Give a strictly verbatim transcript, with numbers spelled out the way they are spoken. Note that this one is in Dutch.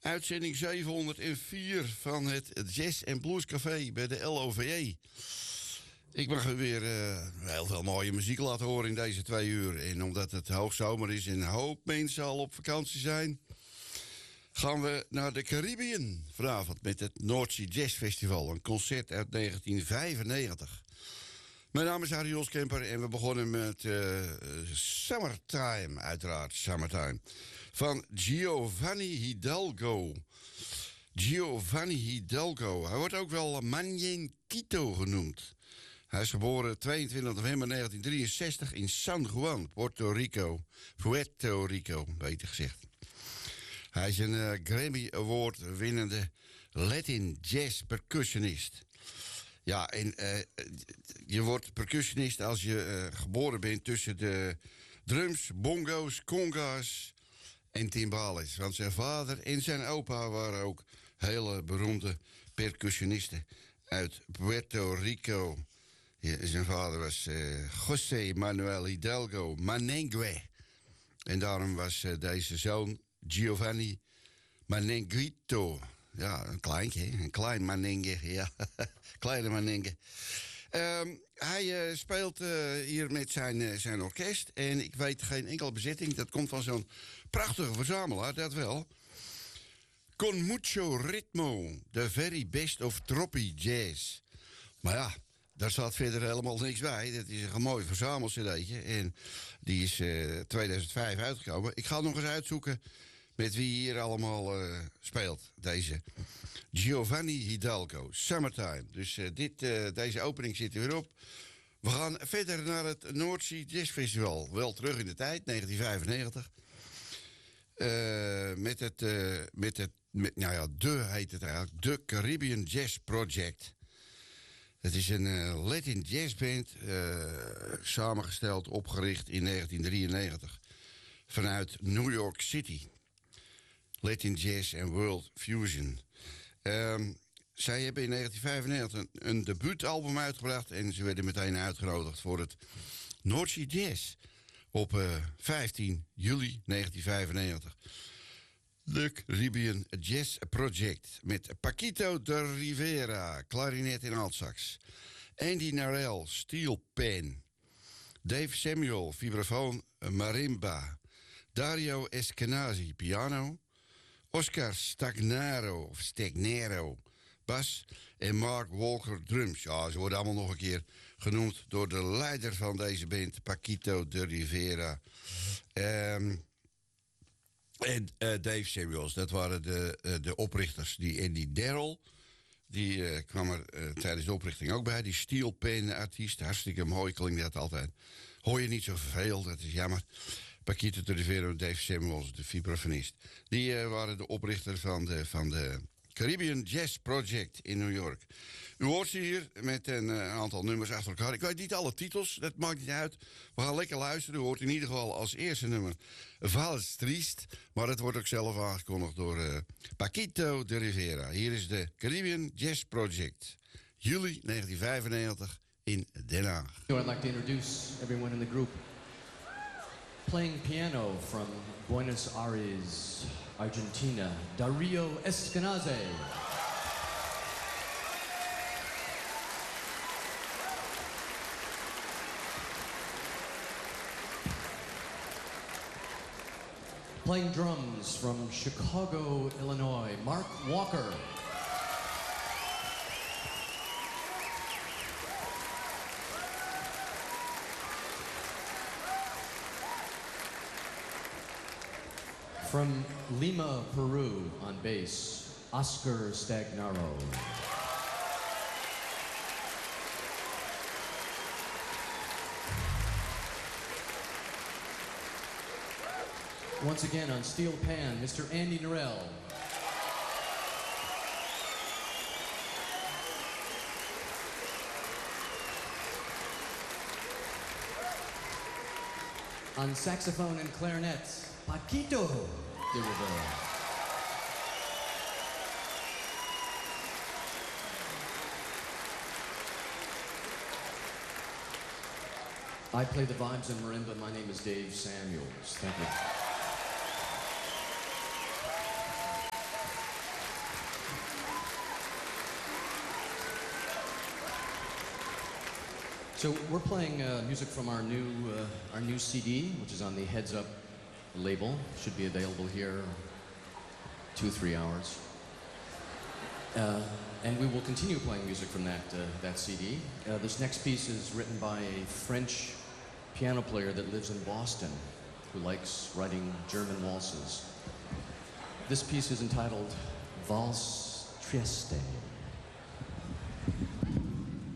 Uitzending zevenhonderdvier van het Jazz en Blues Café bij de L O V E. Ik mag u weer uh, heel veel mooie muziek laten horen in deze twee uur. En omdat het hoogzomer is en een hoop mensen al op vakantie zijn, gaan we naar de Caribbean vanavond met het Noordzee Jazz Festival. Een concert uit negentien vijfennegentig. Mijn naam is Harry Oskemper en we begonnen met uh, Summertime, uiteraard Summertime, van Giovanni Hidalgo. Giovanni Hidalgo, hij wordt ook wel Mañenquito genoemd. Hij is geboren tweeëntwintig november negentien drieënzestig in San Juan, Puerto Rico. Puerto Rico, beter gezegd. Hij is een uh, Grammy Award winnende Latin jazz percussionist. Ja, en uh, je wordt percussionist als je uh, geboren bent tussen de drums, bongo's, conga's en timbales. Want zijn vader en zijn opa waren ook hele beroemde percussionisten uit Puerto Rico. Ja, zijn vader was uh, José Manuel Hidalgo Manengue. En daarom was uh, deze zoon Giovanni Mañenquito. Ja, een kleintje, een klein Manengue, ja. Kleine Manengue. Um, hij uh, speelt uh, hier met zijn, uh, zijn orkest. En ik weet geen enkele bezetting. Dat komt van zo'n prachtige verzamelaar, dat wel. Con mucho ritmo. The very best of tropi jazz. Maar ja, daar staat verder helemaal niks bij. Dat is een mooi verzamelcd'tje. En die is uh, tweeduizend vijf uitgekomen. Ik ga het nog eens uitzoeken met wie hier allemaal uh, speelt. Deze Giovanni Hidalgo, Summertime. Dus uh, dit, uh, deze opening zit er weer op. We gaan verder naar het Noordzee Jazz Festival. Wel terug in de tijd, negentien vijfennegentig. Uh, met het, uh, met het met, nou ja, de heet het eigenlijk, de Caribbean Jazz Project. Het is een uh, Latin jazzband, uh, samengesteld, opgericht in negentien drieënnegentig. Vanuit New York City. Latin Jazz en World Fusion. Um, zij hebben in negentien vijfennegentig een, een debuutalbum uitgebracht en ze werden meteen uitgenodigd voor het Noordzee Jazz op uh, vijftien juli negentien vijfennegentig. De Caribbean Jazz Project met Paquito de Rivera, klarinet en altsax. Andy Narell, steel pen. Dave Samuel, vibrafoon, marimba. Dario Eskenazi, piano. Oscar Stagnaro, of Stagnero, bas. En Mark Walker, drums. Ja, ze worden allemaal nog een keer genoemd door de leider van deze band, Paquito de Rivera. Um, en uh, Dave Samuels, dat waren de, uh, de oprichters. Die Andy Darrell, die uh, kwam er uh, tijdens de oprichting ook bij. Die steel pen artiest, hartstikke mooi klinkt dat altijd. Hoor je niet zoveel, dat is jammer. Paquito de Rivera en Dave Samuels, de vibrafonist. Die uh, waren de oprichter van de, van de Caribbean Jazz Project in New York. U hoort ze hier met een uh, aantal nummers achter elkaar. Ik weet niet alle titels, dat maakt niet uit. We gaan lekker luisteren. U hoort in ieder geval als eerste nummer Vals Triest. Maar het wordt ook zelf aangekondigd door uh, Paquito de Rivera. Hier is de Caribbean Jazz Project. Juli negentien vijfennegentig in Den Haag. I'd like to introduce everyone in the group. Playing piano from Buenos Aires, Argentina, Dario Eskenazi. Playing drums from Chicago, Illinois, Mark Walker. From Lima, Peru, on bass, Oscar Stagnaro. Once again on steel pan, Mister Andy Narell. On saxophone and clarinet, Paquito de Rivera. I play the vibes in marimba. My name is Dave Samuels. Thank you. So we're playing uh, music from our new uh, our new C D, which is on the Heads Up label. Should be available here two three hours. Uh, and we will continue playing music from that uh, that C D. Uh, this next piece is written by a French piano player that lives in Boston, who likes writing German waltzes. This piece is entitled Valse Trieste.